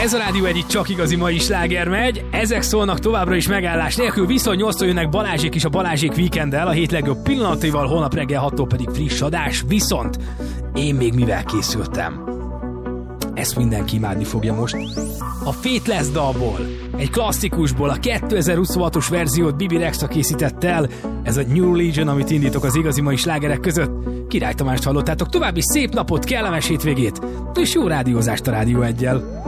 Ez a Rádió Egy, csak igazi mai sláger megy. Ezek szólnak továbbra is megállás nélkül, viszont 8-tól jönnek Balázsék is a Balázsék Weekenddel, a hét legjobb pillanataival, holnap reggel 6-tól pedig friss adás. Viszont én még mivel készültem? Ezt mindenki imádni fogja most. A Faithless dalból, egy klasszikusból, a 2026-os verziót Bibi Rexha készített el. Ez a New Legion, amit indítok az igazi mai slágerek között. Király Tamást hallottátok, további szép napot, kellemes hétvégét, és jó rádiózást a Rádió Eggyel.